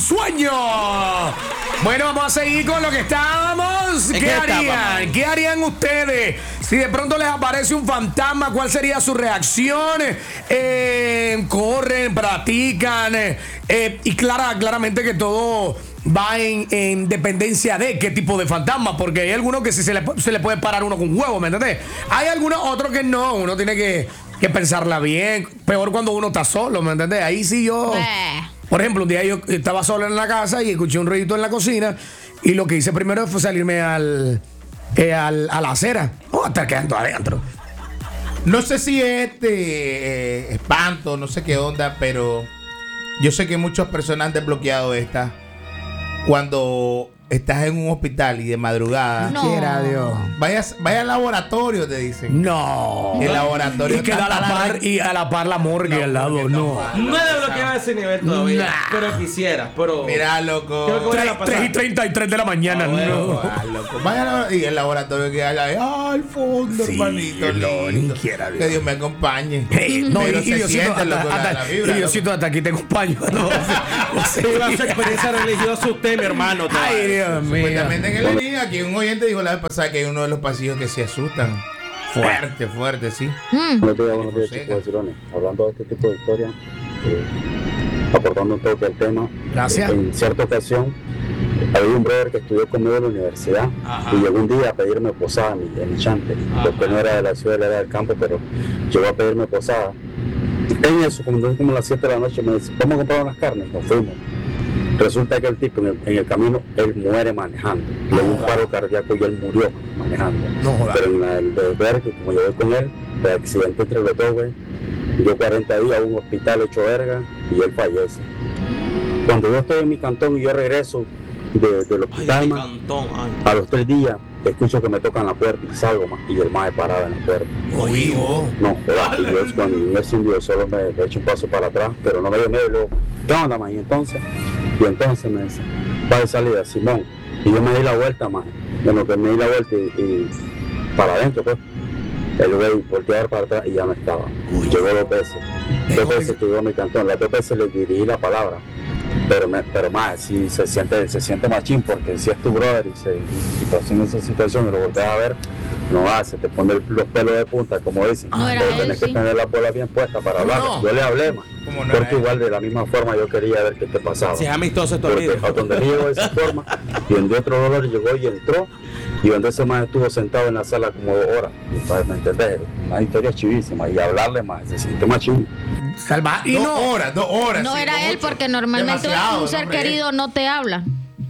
sueño. Bueno, vamos a seguir con lo que estábamos. ¿Qué harían? ¿Qué harían ustedes? Si de pronto les aparece un fantasma, ¿cuál sería su reacción? Corren, practican. Y claramente que todo va en dependencia de qué tipo de fantasma, porque hay algunos que se le puede parar uno con un huevo, ¿me entiendes? Hay algunos otros que no, uno tiene que pensarla bien. Peor cuando uno está solo, ¿me entiendes? Ahí sí yo... Por ejemplo, un día yo estaba solo en la casa y escuché un ruidito en la cocina y lo que hice primero fue salirme a la acera. Estar quedando adentro. No sé si es espanto, no sé qué onda, pero yo sé que muchas personas han desbloqueado esta. Cuando estás en un hospital y de madrugada, quiera Dios, vaya al laboratorio, te dicen. No. El laboratorio y queda a la par la morgue al lado. No he desbloqueado ese nivel todavía. Pero quisiera. Pero mira, loco. 3:33 de la mañana. Loco. Vaya y el laboratorio que hay al fondo, sí, hermanito. Ni quiera Dios. Que Dios me acompañe. No, pero y se Diosito, siente, loco, la vibra. Y Diosito, hasta aquí te acompaño. No sé. Iba a su experiencia religiosa usted, mi hermano. Ay, Dios mío. Supuestamente en el día, aquí un oyente dijo la vez pasada que hay uno de los pasillos que se asustan. Fuerte, sí. Buenos días, chicos, Cirones. Hablando de este tipo de historias, aportando un toque al tema. Gracias. En cierta ocasión, había un brother que estudió conmigo en la universidad. Ajá. Y llegó un día a pedirme posada en mi chante, porque no era de la ciudad, era del campo, pero llegó a pedirme posada. En eso, como a las 7 de la noche, me dice, vamos a comprar unas carnes. Nos fuimos. Resulta que el tipo en el camino, él muere manejando. Le dio un paro cardíaco y él murió manejando. Pero en el ver que como yo voy con él, el accidente entre los dos, güey, yo 40 días a un hospital hecho verga y él fallece. Cuando yo estoy en mi cantón y yo regreso del hospital, a los 3 días, escucho que me tocan la puerta y salgo, más, y el maje parado en la puerta. No, y yo cuando me indio solo me echo un paso para atrás, pero no me dio miedo y luego, ¿qué onda, maje? Y entonces me dice, va de salida, Simón. Y yo me di la vuelta, más. De lo que me di la vuelta y para adentro, pues. El güey volteé a ver para atrás y ya no estaba. Llegó 2 veces. 2 veces que llegó a mi cantón. Las 2 veces le dirigí la palabra. Pero más, sí se siente machín, porque si es tu brother y pasó en esa situación y lo volteas a ver, no va, se te pone los pelos de punta, como dicen. Pero tenés que tener la bola bien puesta para hablar. Yo le hablé, más. Porque igual de la misma forma yo quería ver qué te pasaba. Si es amistoso esto. Porque a donde llegó de esa forma, y donde otro dolor llegó y entró, y donde ese más estuvo sentado en la sala como 2 horas. Entonces, ¿me entendés? Una historia chivísima, y hablarle más, se siente machín. Salva. Y 2 horas. No sí, era él, mucho. porque normalmente Demasiado, un ser hombre. querido no te habla.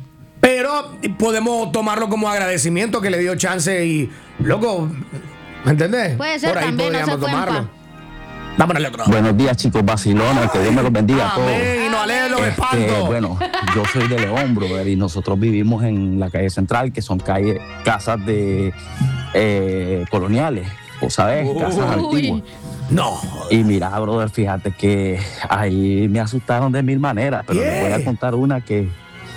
Pero podemos tomarlo como agradecimiento que le dio chance y, loco, ¿me entendés? Puede ser, por ahí también, no podríamos se fue en tomarlo. paz. Vamos a darle otro. Buenos días, chicos, vacilones, que Dios me los bendiga a todos. Amén, y no aleje los espantos. Bueno, yo soy de León, brother, y nosotros vivimos en la calle central, que son casas de coloniales, o sabes, casas antiguas. No. Y mira, brother, fíjate que ahí me asustaron de 1000 maneras, pero les voy a contar una que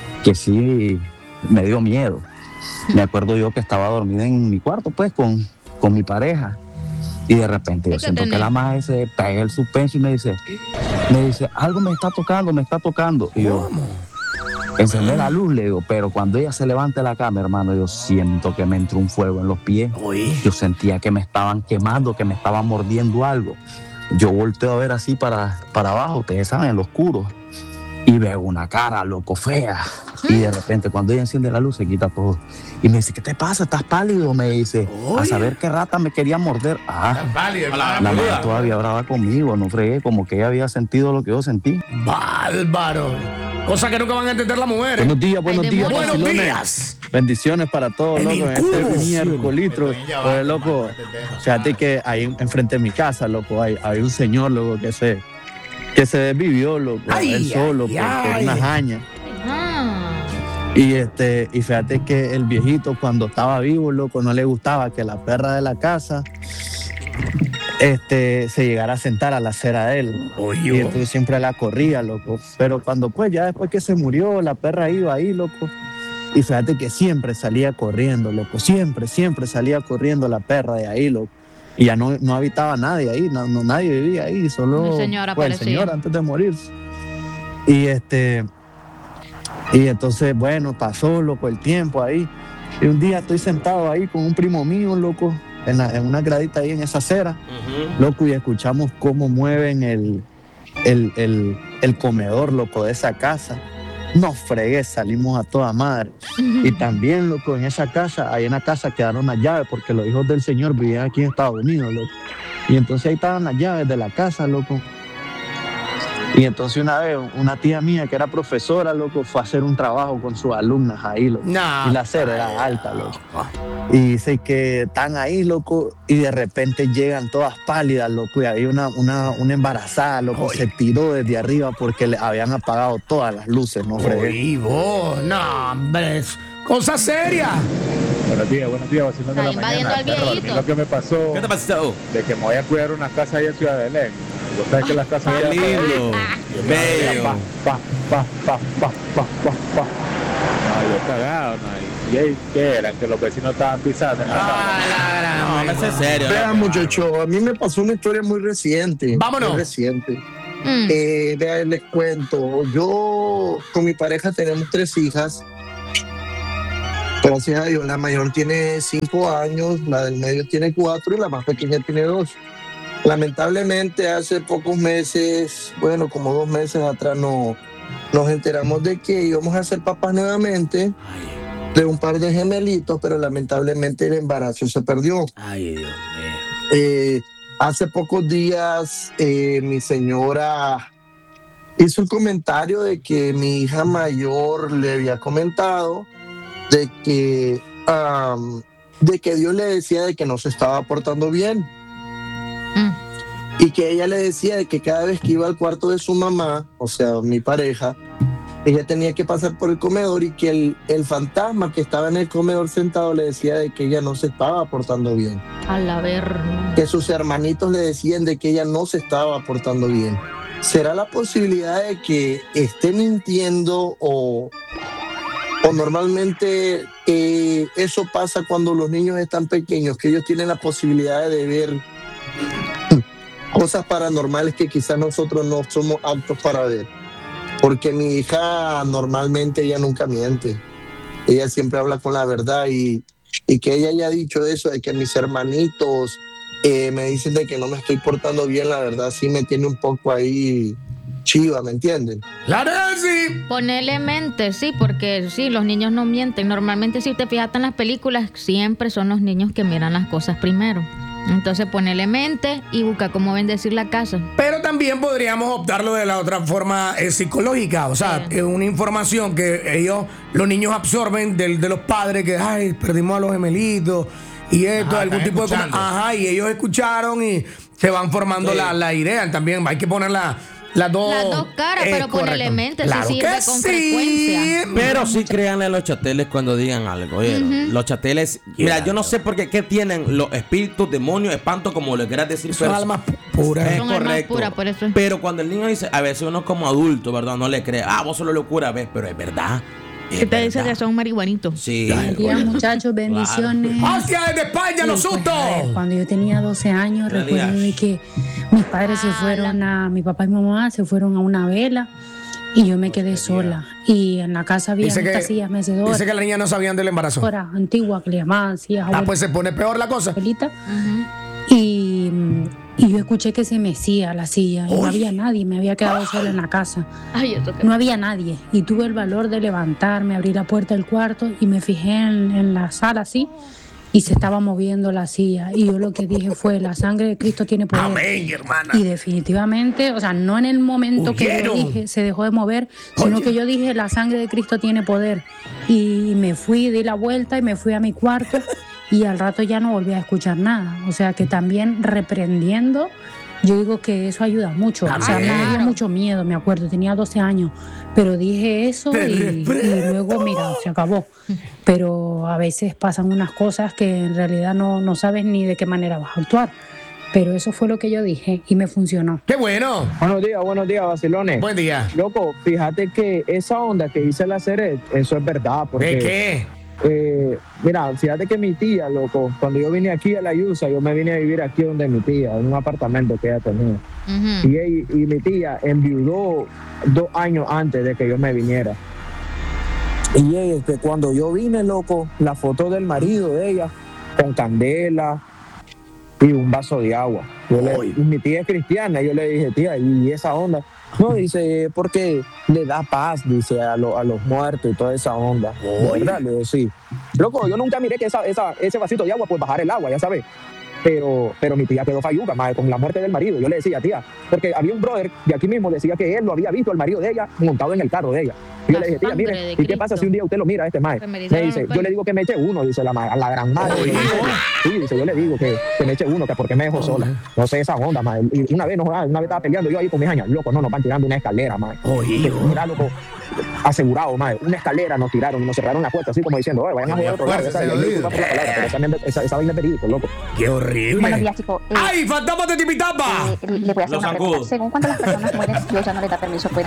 sí me dio miedo. Me acuerdo yo que estaba dormida en mi cuarto, pues, con mi pareja. Y de repente yo siento que la madre se pega el suspenso y me dice, algo me está tocando. Y yo, encendé la luz, le digo, pero cuando ella se levanta de la cama, hermano, yo siento que me entró un fuego en los pies. Yo sentía que me estaban quemando, que me estaban mordiendo algo. Yo volteo a ver así para abajo, ustedes saben, en lo oscuro, y veo una cara, loco, fea. Y de repente, cuando ella enciende la luz, se quita todo. Y me dice, ¿qué te pasa? ¿Estás pálido? Me dice, a saber qué rata me quería morder. Estás pálido, La madre todavía brava conmigo, no fregué, como que ella había sentido lo que yo sentí. Bárbaro. Cosa que nunca van a entender las mujeres. Buenos días. Buenos vacilones. días. Bendiciones para todos, loco. Este miércoles, pues, loco, fíjate que ahí enfrente de mi casa, loco, hay un señor, loco, que se desvivió, loco, él solo, por unas hañas. Y fíjate que el viejito, cuando estaba vivo, loco, no le gustaba que la perra de la casa se llegara a sentar a la acera de él. Y entonces siempre la corría, loco. Pero cuando pues ya después que se murió, la perra iba ahí, loco. Y fíjate que siempre salía corriendo, loco. Siempre salía corriendo la perra de ahí, loco. Y ya no habitaba nadie ahí, nadie vivía ahí, solo El señor pues, el aparecía. señor antes de morirse. Y Y entonces, bueno, pasó, loco, el tiempo ahí. Y un día estoy sentado ahí con un primo mío, loco, en una gradita ahí en esa acera, loco, y escuchamos cómo mueven el comedor, loco, de esa casa. Nos fregué, salimos a toda madre. Y también, loco, en esa casa, ahí en la casa quedaron las llaves, porque los hijos del señor vivían aquí en Estados Unidos, loco. Y entonces ahí estaban las llaves de la casa, loco. Y entonces una vez, una tía mía que era profesora, loco, fue a hacer un trabajo con sus alumnas ahí, loco. No. Y la acera era alta, loco. Y dice que están ahí, loco, y de repente llegan todas pálidas, loco, y había una embarazada, loco, se tiró desde arriba porque le habían apagado todas las luces, ¿no? Oye, vos, no, hombre, es cosa seria. Buenos días, vacilón de la mañana. Perro, lo que me pasó, ¿Qué te pasó? de que me voy a cuidar una casa allá en Ciudad de Belén. Vos sabés que las casas Qué allá lindo. Bello. No, yo cagado, no. ¿Y ahí qué eran? Que los vecinos estaban pisando en la casa. No, es serio. Vean, muchachos, a mí me pasó una historia muy reciente. Vámonos. Muy reciente. Vean, les cuento. Yo con mi pareja tenemos 3 hijas. Gracias a Dios, la mayor tiene 5 años, la del medio tiene 4 y la más pequeña tiene 2. Lamentablemente hace pocos meses, bueno, como 2 meses atrás, nos enteramos de que íbamos a ser papás nuevamente de un par de gemelitos, pero lamentablemente el embarazo se perdió. Ay, Dios mío. Hace pocos días mi señora hizo el comentario de que mi hija mayor le había comentado de que Dios le decía de que no se estaba portando bien. Y que ella le decía de que cada vez que iba al cuarto de su mamá, o sea, mi pareja, ella tenía que pasar por el comedor y que el fantasma que estaba en el comedor sentado le decía de que ella no se estaba portando bien. A la verga. Que sus hermanitos le decían de que ella no se estaba portando bien. ¿Será la posibilidad de que esté mintiendo o normalmente eso pasa cuando los niños están pequeños, que ellos tienen la posibilidad de ver cosas paranormales que quizás nosotros no somos aptos para ver? Porque mi hija normalmente ella nunca miente, ella siempre habla con la verdad y que ella haya dicho eso de que mis hermanitos me dicen de que no me estoy portando bien, la verdad sí me tiene un poco ahí chiva, ¿me entienden? Claro que sí. Ponele mente, sí, porque sí, los niños no mienten. Normalmente si te fijas en las películas, siempre son los niños que miran las cosas primero. Entonces ponele mente y busca cómo bendecir la casa. Pero también podríamos optarlo de la otra forma psicológica, o sea, Sí. una información que los niños absorben de los padres, que ay, perdimos a los gemelitos y esto, Ajá, algún están tipo de escuchando. y ellos escucharon y se van formando Sí. la idea. También hay que poner las dos Las dos caras, pero ponele correcto. mente, Claro si sirve que con sí. frecuencia. Pero sí créanle a los chateles cuando digan algo, ¿oyeron? Los chateles, mira, yo no sé por qué tienen los espíritus, demonios, espantos, como le quieras decir. Son pero almas puras. es Son almas correcto. puras, por eso. Pero cuando el niño dice, a veces uno como adulto, ¿verdad? No le cree, vos solo locura, ves, pero es verdad. ¿Qué te dice que son marihuanitos? Sí. Buenos días, muchachos, bendiciones. ¡Hostia, desde España, los Sí, pues, sustos! a ver, cuando yo tenía 12 años, Buenos recuerdo días. de que mis padres se fueron mi papá y mamá se fueron a una vela y yo me quedé sola. Y en la casa había estas sillas mecedoras, dice que las niñas no sabían del embarazo. antiguas que le llamaban sillas Pues se pone peor la cosa. abuelita. Y yo escuché que se mecía la silla y no había nadie, me había quedado sola en la casa. Ay, eso que... No había nadie y tuve el valor de levantarme, abrí la puerta del cuarto y me fijé en la sala así y se estaba moviendo la silla y yo lo que dije fue, la sangre de Cristo tiene poder. Amén, hermana. Y definitivamente, o sea, no en el momento que yo Huyeron. dije se dejó de mover, sino Oye. que yo dije, la sangre de Cristo tiene poder. Y me fui, di la vuelta y me fui a mi cuarto y al rato ya no volví a escuchar nada. O sea, que también reprendiendo, yo digo que eso ayuda mucho. O sea, me dio mucho miedo, me acuerdo, tenía 12 años, pero dije eso y luego, mira, se acabó. Pero a veces pasan unas cosas que en realidad no sabes ni de qué manera vas a actuar. Pero eso fue lo que yo dije y me funcionó. ¡Qué bueno! Buenos días, vacilones. Buen día. Loco, fíjate que esa onda que dice la Ceret, eso es verdad. Porque, ¿De qué? Mira, fíjate que mi tía, loco, cuando yo vine aquí a La Yusa, yo me vine a vivir aquí donde mi tía, en un apartamento que ella tenía. Y mi tía enviudó 2 años antes de que yo me viniera. Y cuando yo vine, loco, la foto del marido de ella, con candela y un vaso de agua. Mi tía es cristiana, yo le dije, tía, ¿y esa onda? No, dice, porque le da paz, dice, a los muertos y toda esa onda. ¿De verdad? Le digo, sí. Loco, yo nunca miré que ese vasito de agua, pues bajar el agua, ya sabes. Pero mi tía quedó falluca, mae, con la muerte del marido. Yo le decía, tía, porque había un brother de aquí mismo, decía que él lo había visto, el marido de ella, montado en el carro de ella. Y yo le dije, tía, mire, ¿y qué pasa si un día usted lo mira a este mae? Me dice, yo le digo que me eche uno, dice la gran madre. Sí, dice, yo le digo que me eche uno, que porque me dejó sola. No sé esa onda, mae. Y una vez estaba peleando yo ahí con mis años, loco, nos van tirando una escalera, mae. Mira, loco, asegurado, mae, una escalera nos tiraron y nos cerraron la puerta, así como diciendo, vayan a jugar otro lado. Esa vaina de perico, loco. Qué horrible. Buenos días, chicos. ¡Ay, fantasma de Tipitapa! Le voy a hacer una pregunta. Según cuando las personas mueren, Dios ya no les da permiso pues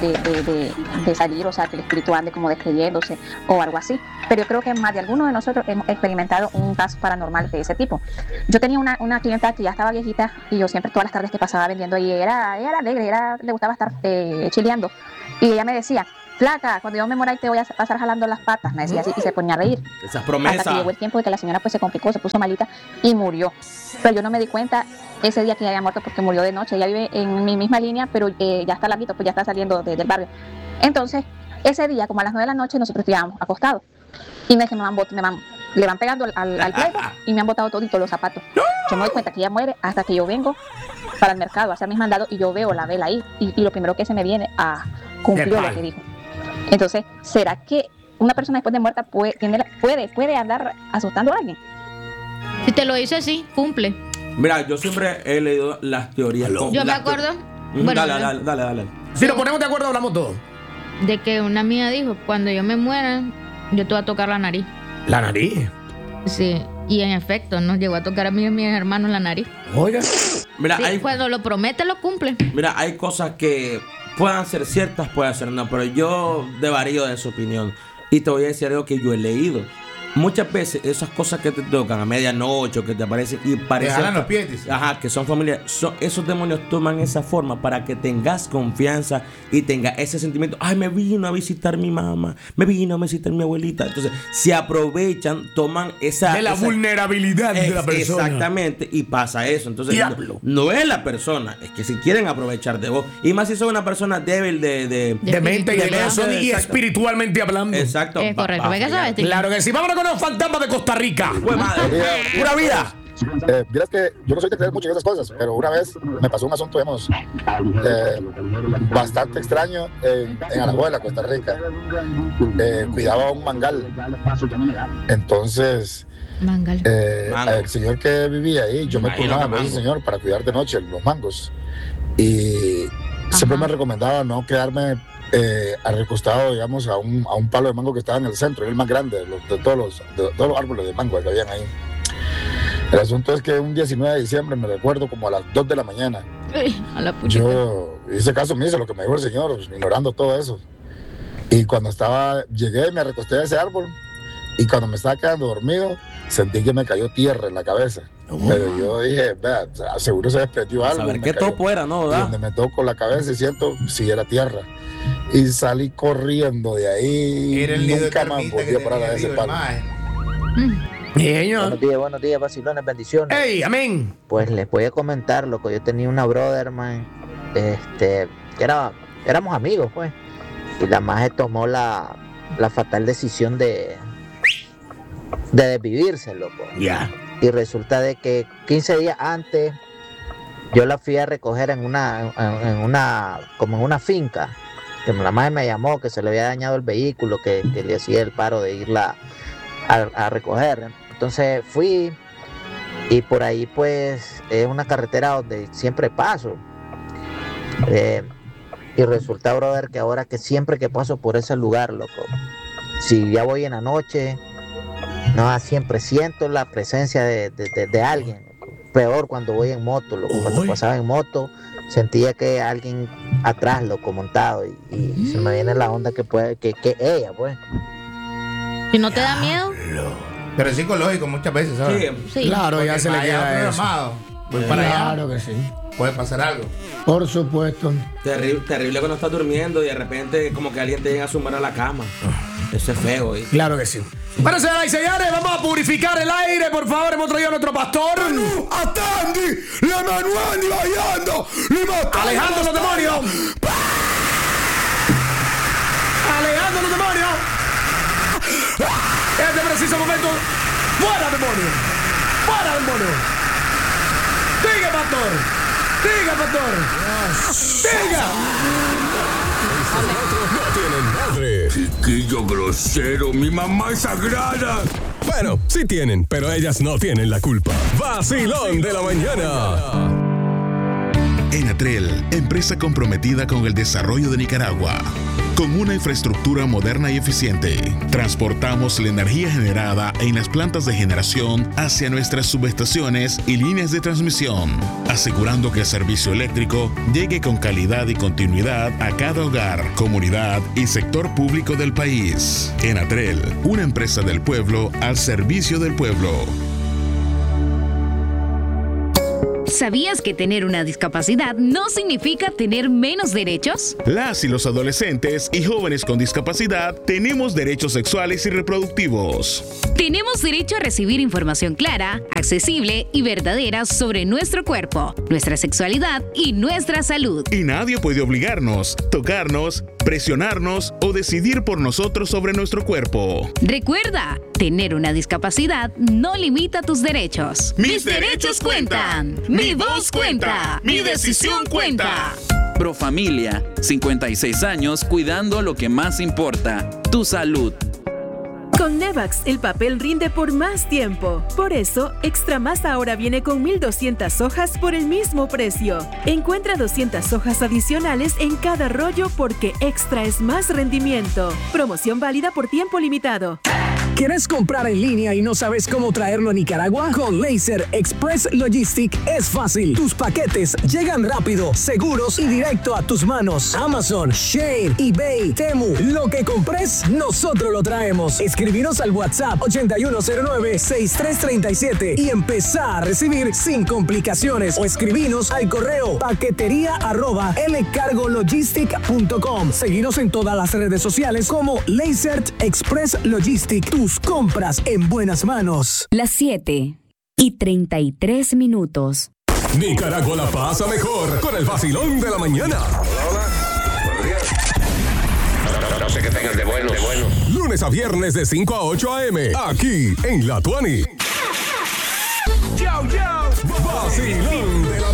de salir, o sea, que el espíritu ande como descreyéndose o algo así. Pero yo creo que más de alguno de nosotros hemos experimentado un caso paranormal de ese tipo. Yo tenía una clienta que ya estaba viejita y yo siempre todas las tardes que pasaba vendiendo ahí, era alegre, le gustaba estar chileando. Y ella me decía, flaca, cuando yo me muera y te voy a pasar jalando las patas, me decía así, y se ponía a reír. Esas promesas. Hasta que llegó el tiempo de que la señora pues se complicó, se puso malita y murió. Pero yo no me di cuenta ese día que ella había muerto porque murió de noche. Ella vive en mi misma línea, pero ya está larguito, pues ya está saliendo del barrio. Entonces, ese día, como a las 9 de la noche, nosotros estábamos acostados. Y me dije, le van pegando al plego y me han botado toditos los zapatos. Yo me doy cuenta que ella muere hasta que yo vengo para el mercado a hacer mis mandados y yo veo la vela ahí. Y lo primero que se me viene a cumplir lo que dijo. Entonces, ¿será que una persona después de muerta puede andar asustando a alguien? Si te lo dice así, cumple. Mira, yo siempre he leído las teorías. Yo me acuerdo. Bueno, dale. Si nos ponemos de acuerdo, hablamos todos. De que una amiga dijo, cuando yo me muera, yo te voy a tocar la nariz. ¿La nariz? Sí, y en efecto, nos llegó a tocar a mí y a mis hermanos la nariz. Oiga. Mira, sí, cuando lo promete, lo cumple. Mira, hay cosas que puedan ser ciertas, pueden ser no, pero yo devarío de su opinión. Y te voy a decir algo que yo he leído. Muchas veces esas cosas que te tocan a medianoche o que te aparecen y parecen... Te jalan los pies. Ajá, que son familiares. Esos demonios toman esa forma para que tengas confianza y tengas ese sentimiento. Ay, me vino a visitar mi mamá, me vino a visitar mi abuelita. Entonces, se aprovechan, toman esa... De la vulnerabilidad de la persona. Exactamente, y pasa eso. Entonces, no es la persona, es que si quieren aprovechar de vos. Y más si sos una persona débil de mente y de corazón y espiritualmente hablando. Exacto. Correcto. Claro que sí. Vámonos con los fantasmas de Costa Rica. Pura vida. Miras que yo no soy de creer mucho en esas cosas, pero una vez me pasó un asunto, digamos, bastante extraño en Alajuela, Costa Rica. Cuidaba un mangal. Entonces, el señor que vivía ahí, yo me turnaba con ese señor para cuidar de noche los mangos. Y siempre me recomendaba no quedarme recostado, digamos, a un palo de mango que estaba en el centro, el más grande de todos los árboles de mango que habían ahí. El asunto es que un 19 de diciembre, me recuerdo, como a las 2 de la mañana, yo hice caso omiso lo que me dijo el señor, pues, ignorando todo eso. Y cuando llegué, me recosté a ese árbol, y cuando me estaba quedando dormido, sentí que me cayó tierra en la cabeza. Pero yo dije, vea, seguro se desprendió algo. A ver qué topo era, ¿no? Y donde me toco la cabeza y siento si era tierra. Y salí corriendo de ahí. Era el nunca más volví a parar a ese palo. Buenos días, vacilones, bendiciones. ¡Ey, amén! Pues les voy a comentar, loco. Yo tenía una brother, man, que éramos amigos, pues. Y la maje tomó la fatal decisión de desvivirse, loco. Ya. Y resulta de que 15 días antes yo la fui a recoger en una finca. Que la maje me llamó que se le había dañado el vehículo, que le hacía el paro de irla a recoger. Entonces fui, y por ahí pues es una carretera donde siempre paso. Y resulta, brother, que ahora que siempre que paso por ese lugar, loco, si ya voy en la noche, no, siempre siento la presencia de alguien. Peor cuando voy en moto, loco. Cuando pasaba en moto, sentía que alguien atrás, loco, montado, y se me viene la onda que ella, pues. ¿Y no te da miedo? Pero es psicológico muchas veces, ¿sabes? Sí. Claro, ya se le queda programado. Voy para allá. Claro que sí. puede pasar algo. Por supuesto. Terrible cuando estás durmiendo y de repente como que alguien te llega a sumar a la cama. Eso es feo. Claro que sí. Bueno, señoras y señores, vamos a purificar el aire, por favor. Hemos traído a nuestro pastor. Atandi, la Manuani bailando, alejando los demonios. Alejando los demonios. En este preciso momento, fuera demonio. Fuera demonio. Diga, pastor. Diga, pastor. Diga. No tienen madre. Chiquillo grosero, mi mamá es sagrada. Bueno, sí tienen, pero ellas no tienen la culpa. Vacilón de la mañana. Enatrel, empresa comprometida con el desarrollo de Nicaragua. Con una infraestructura moderna y eficiente, transportamos la energía generada en las plantas de generación hacia nuestras subestaciones y líneas de transmisión, asegurando que el servicio eléctrico llegue con calidad y continuidad a cada hogar, comunidad y sector público del país. Enatrel, una empresa del pueblo al servicio del pueblo. ¿Sabías que tener una discapacidad no significa tener menos derechos? Las y los adolescentes y jóvenes con discapacidad tenemos derechos sexuales y reproductivos. Tenemos derecho a recibir información clara, accesible y verdadera sobre nuestro cuerpo, nuestra sexualidad y nuestra salud. Y nadie puede obligarnos, tocarnos, presionarnos o decidir por nosotros sobre nuestro cuerpo. Recuerda, tener una discapacidad no limita tus derechos. ¡Mis derechos cuentan! ¡Mi voz cuenta! ¡Mi decisión cuenta! Profamilia, 56 años cuidando lo que más importa, tu salud. Con Nevax, el papel rinde por más tiempo. Por eso, Extra Más ahora viene con 1,200 hojas por el mismo precio. Encuentra 200 hojas adicionales en cada rollo porque Extra es más rendimiento. Promoción válida por tiempo limitado. ¿Quieres comprar en línea y no sabes cómo traerlo a Nicaragua? Con Laser Express Logistic es fácil. Tus paquetes llegan rápido, seguros y directo a tus manos. Amazon, Shein, eBay, Temu, lo que compres, nosotros lo traemos. Escribinos al WhatsApp 8109-6337 y empezar a recibir sin complicaciones. O escribinos al correo paquetería@lcargologistic.com. Seguinos en todas las redes sociales como Laser Express Logistic. Tus compras en buenas manos. Las 7:33. Nicaragua la pasa mejor con el vacilón de la mañana. Hola. Buenos días. No sé qué tengan de bueno. Lunes a viernes de 5 a 8 a.m. Aquí en La Tuani. Vacilón de la